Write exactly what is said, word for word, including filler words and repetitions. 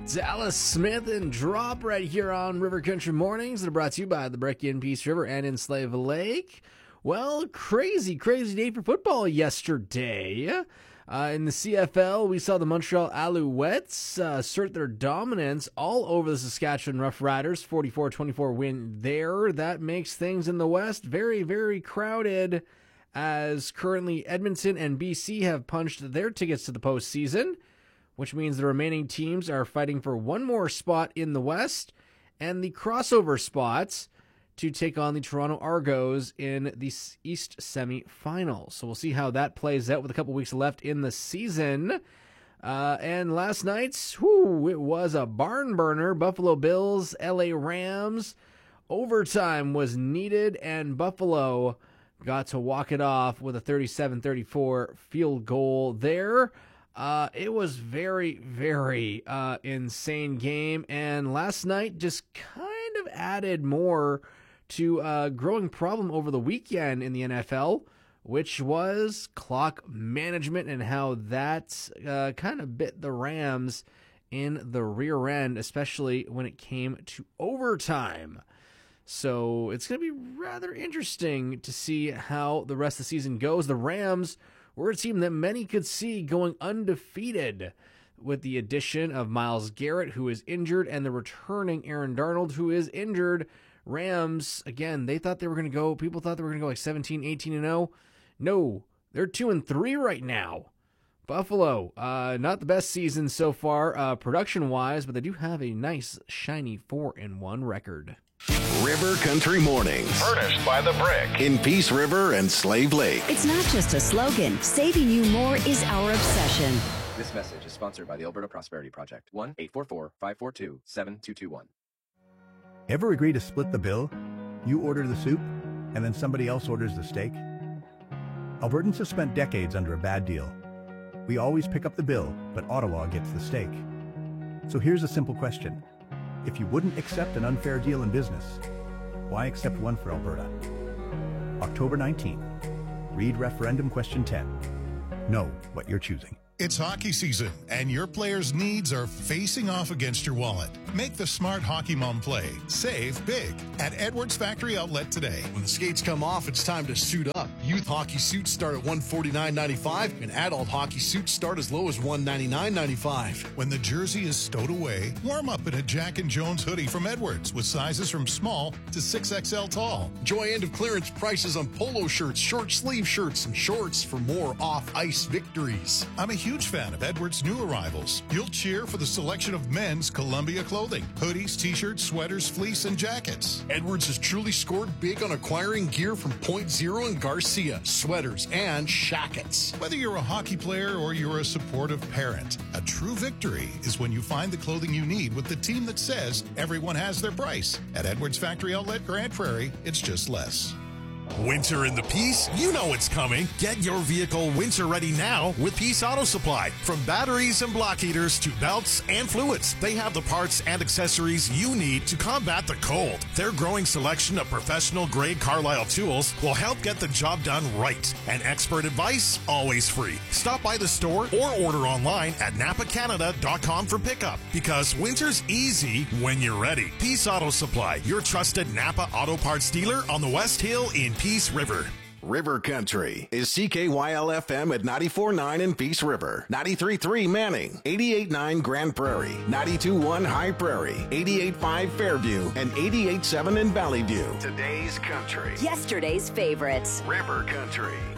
Dallas Smith and Drop right here on River Country Mornings. That are brought to you by the Breck in Peace River and in Slave Lake. Well, crazy, crazy day for football yesterday. Uh, in the C F L, we saw the Montreal Alouettes uh, assert their dominance all over the Saskatchewan Roughriders. forty-four twenty-four win there. That makes things in the West very, very crowded, as currently Edmonton and B C have punched their tickets to the postseason, which means the remaining teams are fighting for one more spot in the West and the crossover spots to take on the Toronto Argos in the East semifinals. So we'll see how that plays out with a couple weeks left in the season. Uh, and last night's, whew, it was a barn burner. Buffalo Bills, L A Rams. Overtime was needed, and Buffalo got to walk it off with a thirty-seven thirty-four field goal there. Uh, it was very, very uh, insane game, and last night just kind of added more to a growing problem over the weekend in the N F L, which was clock management and how that uh, kind of bit the Rams in the rear end, especially when it came to overtime. So it's going to be rather interesting to see how the rest of the season goes. The Rams were a team that many could see going undefeated with the addition of Myles Garrett, who is injured, and the returning Aaron Darnold, who is injured. Rams, again, they thought they were going to go, people thought they were going to go like seventeen, eighteen and oh. No, they're two and three right now. Buffalo, uh, not the best season so far, uh, production-wise, but they do have a nice, shiny four and one record. River Country Mornings. Furnished by the Brick. In Peace River and Slave Lake. It's not just a slogan. Saving you more is our obsession. This message is sponsored by the Alberta Prosperity Project. one eight four four, five four two, seven two two one. Ever agree to split the bill? You order the soup, and then somebody else orders the steak? Albertans have spent decades under a bad deal. We always pick up the bill, but Ottawa gets the steak. So here's a simple question. If you wouldn't accept an unfair deal in business, why accept one for Alberta? October nineteenth. Read referendum question ten. Know what you're choosing. It's hockey season, and your players' needs are facing off against your wallet. Make the smart hockey mom play. Save big at Edwards Factory Outlet today. When the skates come off, it's time to suit up. Youth hockey suits start at one hundred forty-nine dollars and ninety-five cents, and adult hockey suits start as low as one hundred ninety-nine dollars and ninety-five cents. When the jersey is stowed away, warm up in a Jack and Jones hoodie from Edwards with sizes from small to six X L tall. Enjoy end of clearance prices on polo shirts, short sleeve shirts, and shorts for more off-ice victories. I'm a huge fan of Edwards' new arrivals. You'll cheer for the selection of men's Columbia clothing, hoodies, t-shirts, sweaters, fleece, and jackets. Edwards has truly scored big on acquiring gear from Point Zero and Garcia, sweaters, and shackets. Whether you're a hockey player or you're a supportive parent, a true victory is when you find the clothing you need with the team that says everyone has their price. At Edwards Factory Outlet Grand Prairie, it's just less. Winter in the Peace? You know it's coming. Get your vehicle winter ready now with Peace Auto Supply. From batteries and block heaters to belts and fluids, they have the parts and accessories you need to combat the cold. Their growing selection of professional-grade Carlisle tools will help get the job done right. And expert advice, always free. Stop by the store or order online at napa canada dot com for pickup, because winter's easy when you're ready. Peace Auto Supply, your trusted Napa Auto Parts dealer on the West Hill in Peace River. River Country is C K Y L F M at ninety-four point nine in Peace River, ninety-three point three Manning, eighty-eight point nine Grand Prairie, ninety-two point one High Prairie, eighty-eight point five Fairview, and eighty-eight point seven in Valley View. Today's country. Yesterday's favorites. River Country.